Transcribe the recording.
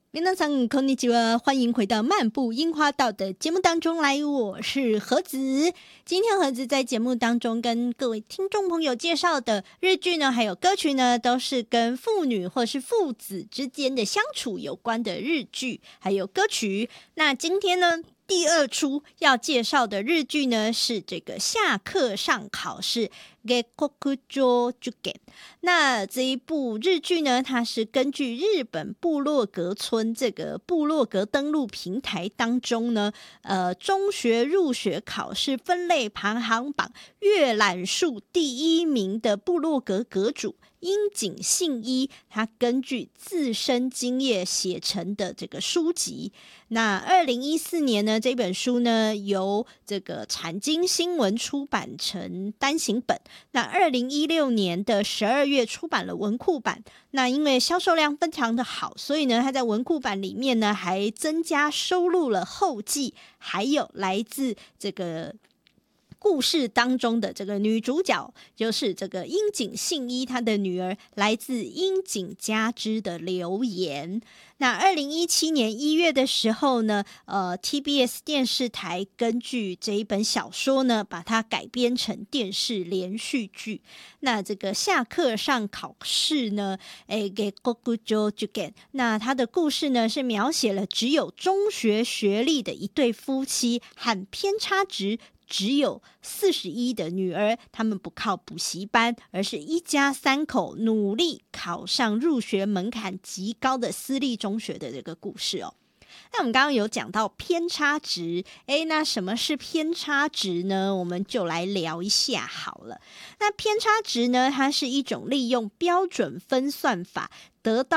皆さんこんにちは，欢迎回到漫步樱花道的节目当中来，我是盒子。今天盒子在节目当中跟各位听众朋友介绍的日剧呢，还有歌曲呢，都是跟父女或是父子之间的相处有关的日劇还有歌曲。那今天呢，第二出要介绍的日剧呢，是这个下课上考试。那这一部日剧呢，它是根据日本部落格村这个部落格登录平台当中呢，中学入学考试分类排行榜阅览数第1名的部落格阁主樱井信一，他根据自身经验写成的这个书籍。那2014年呢，这本书呢由这个产经新闻出版成单行本。那2016年的12月出版了文库版。那因为销售量非常的好，所以呢，他在文库版里面呢还增加收录了后记，还有来自这个故事当中的这个女主角，就是这个樱井信一她的女儿，来自樱井佳织的留言。那2017年1月的时候呢，TBS 电视台根据这一本小说呢，把它改编成电视连续剧。那这个下课上考试呢，那他的故事呢是描写了只有中学学历的一对夫妻和偏差值只有41的女儿，他们不靠补习班，而是一家3口努力考上入学门槛极高的私立中学的这个故事哦。那我们刚刚有讲到偏差值，那什么是偏差值呢？我们就来聊一下好了。那偏差值呢，它是一种利用标准分算法得到